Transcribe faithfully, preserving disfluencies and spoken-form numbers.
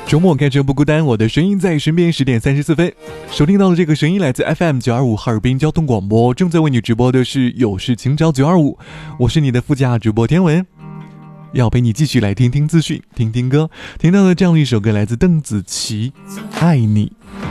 周末开车不孤单，我的声音在身边。十点三十四分，收听到的这个声音来自 F M 九二五哈尔滨交通广播，正在为你直播的是有事情找九二五，我是你的副驾主播天文，要陪你继续来听听资讯，听听歌。听到的这样的一首歌来自邓紫棋，爱你。